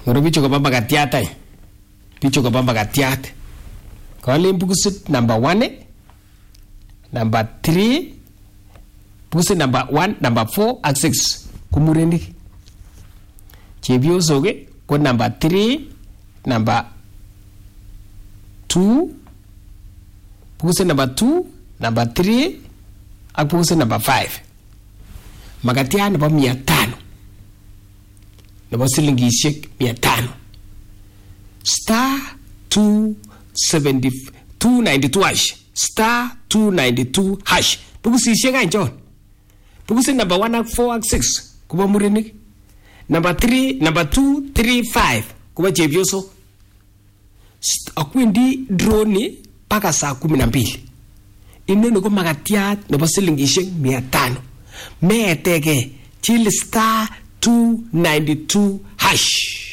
Ngoro bichu koba makatiat ay. Bichu koba makatiat. Kale bukusit number 1, number 3, bukusit number 1, number 4 ak 6 kumurenik. Chepyosok ko number 3, number 2, bukusit number 2, number 3 ak bukusit number 5. Makatiat nebo 500 nebo silingishek 500 star 292 hash star 292 hash. Bukusishek anjon. Bukusit number 1 ak 4 ak 6 kuba murenik. Number 3, number 2, 3, 5 kuba chepyosok. Akwendi drone paka saa 12. Inoni ko makatiat nebo silingishek 500. Meetege chill star 292 hash.